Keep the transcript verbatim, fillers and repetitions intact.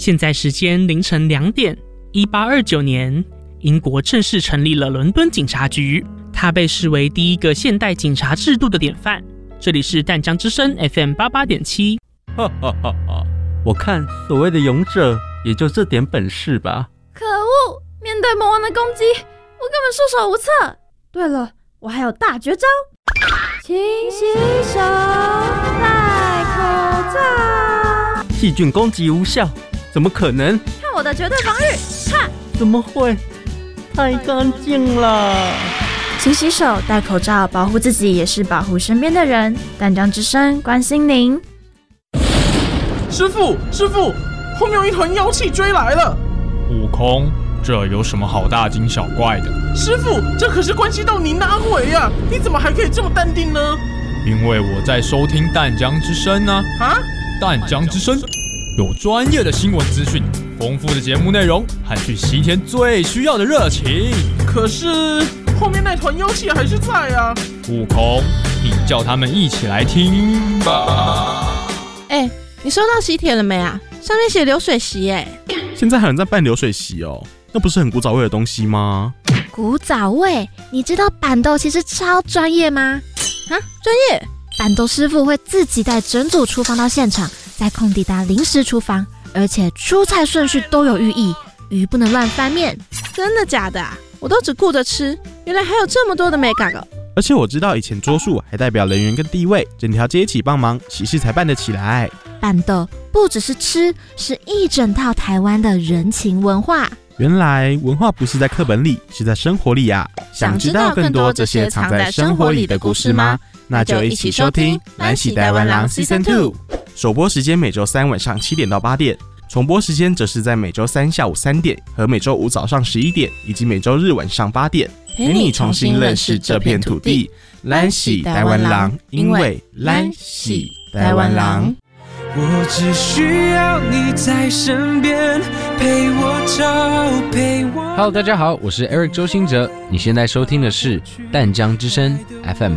现在时间凌晨两点。一八二九年，英国正式成立了伦敦警察局，它被视为第一个现代警察制度的典范。这里是淡江之声 F M 八十八点七。 哈哈哈哈！我看所谓的勇者也就这点本事吧。 可恶！面对魔王的攻击，我根本束手无策。对了，我还有大绝招。勤洗手，戴口罩。 细菌攻击无效，怎么可能？ 看我的绝对防御！看， 怎么会？太干净了。 勤洗手，戴口罩，保护自己也是保护身边的人。淡江之声关心您。 师父，师父，后面有一团妖气追来了。 悟空，这有什么好大惊小怪的？ 师父，这可是关系到您的安危啊！你怎么还可以这么淡定呢？ 因为我在收听淡江之声啊！ 啊， 淡江之声有专业的新闻资讯，丰富的节目内容和去西天最需要的热情。 可是后面那团妖气还是在啊！ 悟空，你叫他们一起来听吧。 哎、欸，你收到喜帖了没啊？上面写流水席哎、 欸。现在还有人在办流水席哦，那不是很古早味的东西吗？ 古早味？你知道板豆其实超专业吗？ 啊，专业？ 板豆师傅会自己带整组厨房到现场，在空地搭临时厨房，而且出菜顺序都有寓意，鱼不能乱翻面。 真的假的啊？我都只顾着吃，原来还有这么多的美感哦。 而且我知道以前桌数还代表人员跟地位，整条街一起帮忙，喜事才办得起来。 板豆不只是吃，是一整套台湾的人情文化。 原来文化不是在课本里，是在生活里啊！想知道更多这些藏在生活里的故事吗？那就一起收听《咱是台湾人 Season 二》。首播时间每周三晚上七点到八点，重播时间则是在每周三下午三点和每周五早上十一点，以及每周日晚上八点，陪你重新认识这片土地。咱是台湾人，因为咱是台湾人。 我只需要你在身边，陪我找，陪我。 Hello， 大家好，我是 Eric 周兴哲，你现在收听的是淡江之声 F M